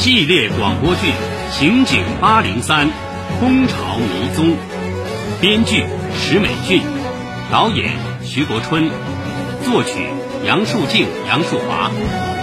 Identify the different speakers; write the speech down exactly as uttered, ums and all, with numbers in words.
Speaker 1: 系列广播剧《刑警八零三》，空巢迷踪，编剧石美俊，导演徐国春，作曲杨树静、杨树华。